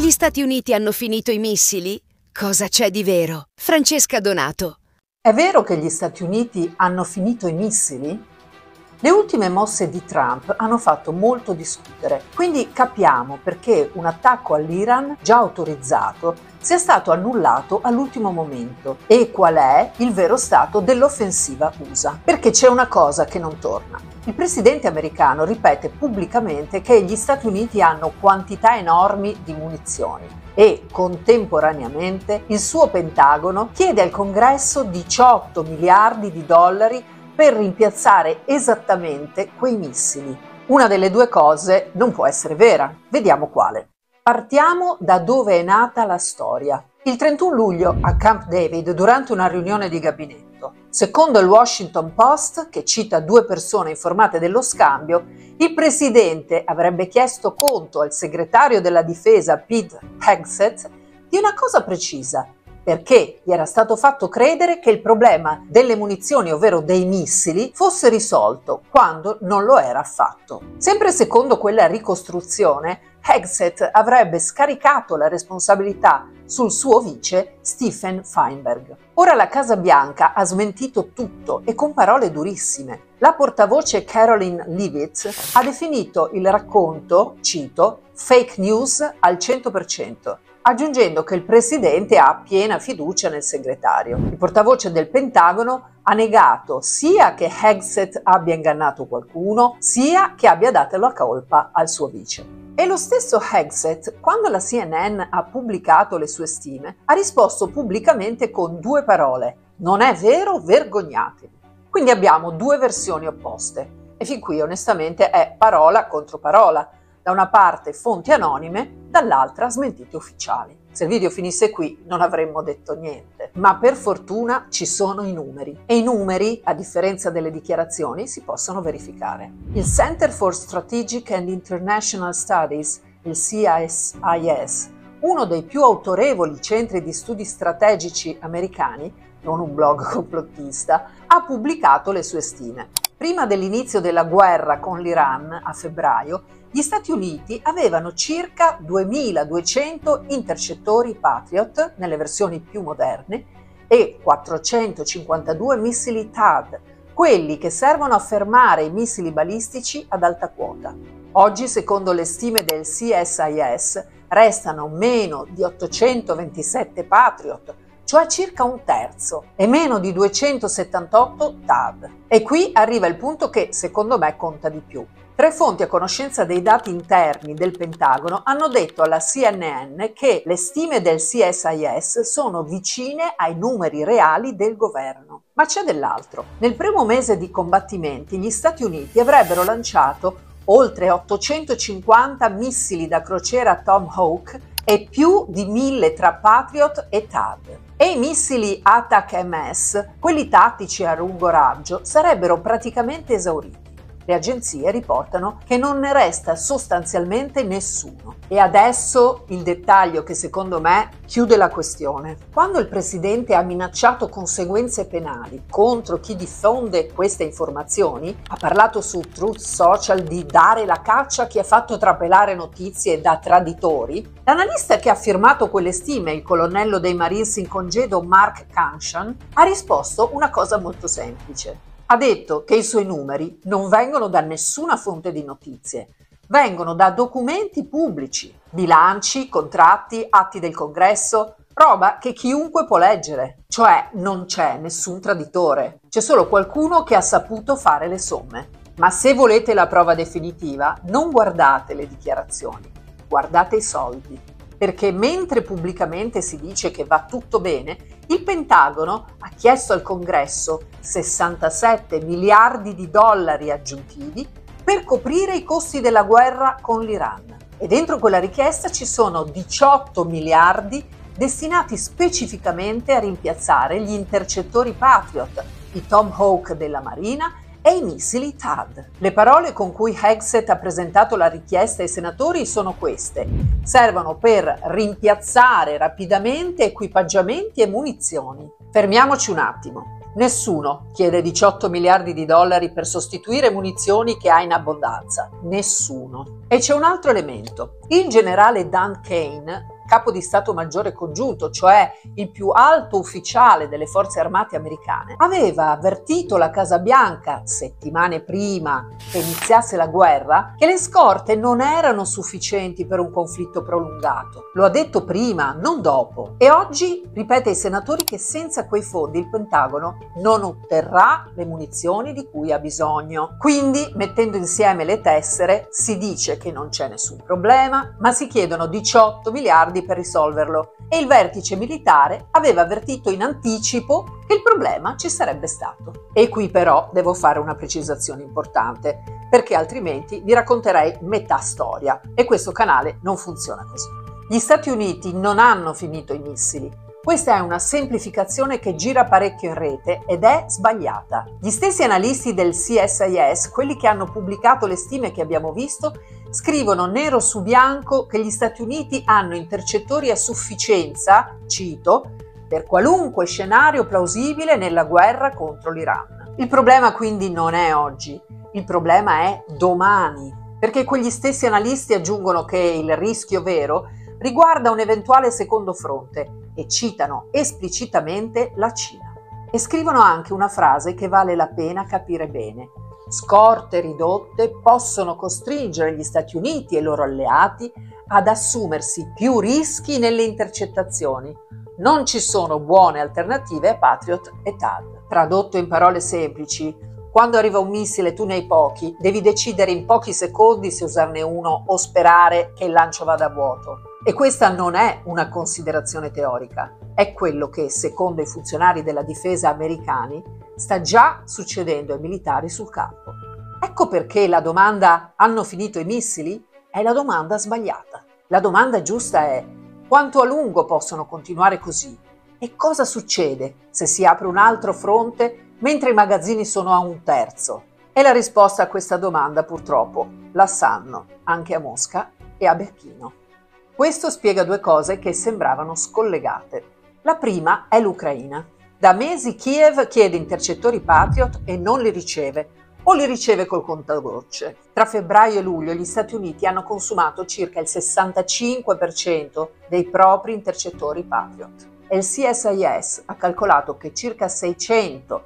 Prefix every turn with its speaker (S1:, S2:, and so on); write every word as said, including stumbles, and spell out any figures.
S1: Gli Stati Uniti hanno finito i missili? Cosa c'è di vero? Francesca Donato.
S2: È vero che gli Stati Uniti hanno finito i missili? Le ultime mosse di Trump hanno fatto molto discutere, quindi capiamo perché un attacco all'Iran, già autorizzato, sia stato annullato all'ultimo momento e qual è il vero stato dell'offensiva U S A. Perché c'è una cosa che non torna. Il presidente americano ripete pubblicamente che gli Stati Uniti hanno quantità enormi di munizioni e contemporaneamente il suo Pentagono chiede al Congresso diciotto miliardi di dollari per rimpiazzare esattamente quei missili. Una delle due cose non può essere vera. Vediamo quale. Partiamo da dove è nata la storia. Il trentuno luglio a Camp David, durante una riunione di gabinetto. Secondo il Washington Post, che cita due persone informate dello scambio, il presidente avrebbe chiesto conto al segretario della difesa Pete Hegseth di una cosa precisa, perché gli era stato fatto credere che il problema delle munizioni, ovvero dei missili, fosse risolto, quando non lo era affatto. Sempre secondo quella ricostruzione, Hegseth avrebbe scaricato la responsabilità sul suo vice Stephen Feinberg. Ora la Casa Bianca ha smentito tutto e con parole durissime. La portavoce Caroline Leavitt ha definito il racconto, cito, fake news al cento per cento, aggiungendo che il presidente ha piena fiducia nel segretario. Il portavoce del Pentagono ha negato sia che Hegseth abbia ingannato qualcuno, sia che abbia dato la colpa al suo vice. E lo stesso Hegseth, quando la C N N ha pubblicato le sue stime, ha risposto pubblicamente con due parole: non è vero, vergognatevi. Quindi abbiamo due versioni opposte e fin qui onestamente è parola contro parola. Da una parte fonti anonime, dall'altra smentite ufficiali. Se il video finisse qui non avremmo detto niente, ma per fortuna ci sono i numeri e i numeri, a differenza delle dichiarazioni, si possono verificare. Il Center for Strategic and International Studies, il C S I S, uno dei più autorevoli centri di studi strategici americani, non un blog complottista, ha pubblicato le sue stime. Prima dell'inizio della guerra con l'Iran, a febbraio, gli Stati Uniti avevano circa duemiladuecento intercettori Patriot nelle versioni più moderne e quattrocentocinquantadue missili T A D, quelli che servono a fermare i missili balistici ad alta quota. Oggi, secondo le stime del C S I S, restano meno di ottocentoventisette Patriot, cioè circa un terzo, e meno di duecentosettantotto T A D. E qui arriva il punto che, secondo me, conta di più. Tre fonti a conoscenza dei dati interni del Pentagono hanno detto alla C N N che le stime del C S I S sono vicine ai numeri reali del governo. Ma c'è dell'altro. Nel primo mese di combattimenti gli Stati Uniti avrebbero lanciato oltre ottocentocinquanta missili da crociera Tomahawk e più di mille tra Patriot e T A D. E i missili ATAC-M S, quelli tattici a lungo raggio, sarebbero praticamente esauriti. Le agenzie riportano che non ne resta sostanzialmente nessuno. E adesso il dettaglio che secondo me chiude la questione. Quando il presidente ha minacciato conseguenze penali contro chi diffonde queste informazioni, ha parlato su Truth Social di dare la caccia a chi ha fatto trapelare notizie da traditori, l'analista che ha firmato quelle stime, il colonnello dei Marines in congedo Mark Canshan, ha risposto una cosa molto semplice. Ha detto che i suoi numeri non vengono da nessuna fonte di notizie, vengono da documenti pubblici, bilanci, contratti, atti del Congresso, roba che chiunque può leggere. Cioè non c'è nessun traditore, c'è solo qualcuno che ha saputo fare le somme. Ma se volete la prova definitiva, non guardate le dichiarazioni, guardate i soldi. Perché mentre pubblicamente si dice che va tutto bene, il Pentagono ha chiesto al Congresso sessantasette miliardi di dollari aggiuntivi per coprire i costi della guerra con l'Iran. E dentro quella richiesta ci sono diciotto miliardi destinati specificamente a rimpiazzare gli intercettori Patriot, i Tomahawk della Marina e i missili T A D. Le parole con cui Hegseth ha presentato la richiesta ai senatori sono queste: servono per rimpiazzare rapidamente equipaggiamenti e munizioni. Fermiamoci un attimo. Nessuno chiede diciotto miliardi di dollari per sostituire munizioni che ha in abbondanza. Nessuno. E c'è un altro elemento. Il generale Dan Kane, capo di Stato Maggiore Congiunto, cioè il più alto ufficiale delle forze armate americane, aveva avvertito la Casa Bianca, settimane prima che iniziasse la guerra, che le scorte non erano sufficienti per un conflitto prolungato. Lo ha detto prima, non dopo. E oggi ripete ai senatori che senza quei fondi il Pentagono non otterrà le munizioni di cui ha bisogno. Quindi, mettendo insieme le tessere, si dice che non c'è nessun problema, ma si chiedono diciotto miliardi per risolverlo. E il vertice militare aveva avvertito in anticipo che il problema ci sarebbe stato. E qui però devo fare una precisazione importante, perché altrimenti vi racconterei metà storia e questo canale non funziona così. Gli Stati Uniti non hanno finito i missili. Questa è una semplificazione che gira parecchio in rete ed è sbagliata. Gli stessi analisti del C S I S, quelli che hanno pubblicato le stime che abbiamo visto, scrivono nero su bianco che gli Stati Uniti hanno intercettori a sufficienza, cito, per qualunque scenario plausibile nella guerra contro l'Iran. Il problema quindi non è oggi, il problema è domani, perché quegli stessi analisti aggiungono che il rischio vero riguarda un eventuale secondo fronte e citano esplicitamente la Cina. E scrivono anche una frase che vale la pena capire bene. Scorte ridotte possono costringere gli Stati Uniti e i loro alleati ad assumersi più rischi nelle intercettazioni. Non ci sono buone alternative a Patriot e T A D. Tradotto in parole semplici, quando arriva un missile tu ne hai pochi, devi decidere in pochi secondi se usarne uno o sperare che il lancio vada a vuoto. E questa non è una considerazione teorica, è quello che, secondo i funzionari della difesa americani, sta già succedendo ai militari sul campo. Ecco perché la domanda "hanno finito i missili?" è la domanda sbagliata. La domanda giusta è: quanto a lungo possono continuare così? E cosa succede se si apre un altro fronte mentre i magazzini sono a un terzo? E la risposta a questa domanda, purtroppo, la sanno anche a Mosca e a Pechino. Questo spiega due cose che sembravano scollegate. La prima è l'Ucraina. Da mesi Kiev chiede intercettori Patriot e non li riceve, o li riceve col contagocce. Tra febbraio e luglio gli Stati Uniti hanno consumato circa il sessantacinque per cento dei propri intercettori Patriot. E il C S I S ha calcolato che circa seicento